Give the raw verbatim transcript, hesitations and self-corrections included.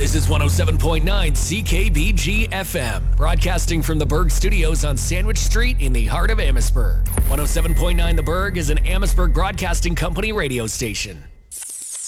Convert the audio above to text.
This is one oh seven point nine C K B G F M, broadcasting from the Berg Studios on Sandwich Street in the heart of Amherstburg. one oh seven point nine The Berg is an Amherstburg Broadcasting Company radio station.